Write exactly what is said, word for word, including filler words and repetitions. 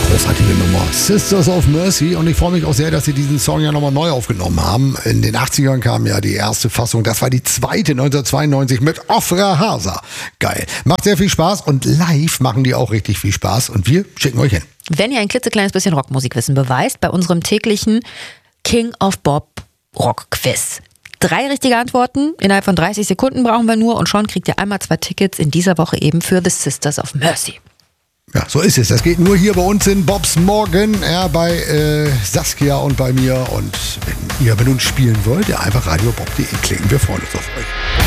Großartige Nummer. Sisters of Mercy. Und ich freue mich auch sehr, dass sie diesen Song ja nochmal neu aufgenommen haben. In den achtzigern kam ja die erste Fassung. Das war die zweite neunzehnhundertzweiundneunzig mit Ofra Hasa. Geil. Macht sehr viel Spaß und live machen die auch richtig viel Spaß. Und wir schicken euch hin. Wenn ihr ein klitzekleines bisschen Rockmusikwissen beweist, bei unserem täglichen King of Bob Rock-Quiz. Drei richtige Antworten, innerhalb von dreißig Sekunden brauchen wir nur und schon kriegt ihr einmal zwei Tickets in dieser Woche eben für The Sisters of Mercy. Ja, so ist es. Das geht nur hier bei uns in Bobs Morgen, ja, bei äh, Saskia und bei mir. Und wenn ihr mit uns spielen wollt, ja, einfach radiobob punkt de klicken. Wir freuen uns auf euch.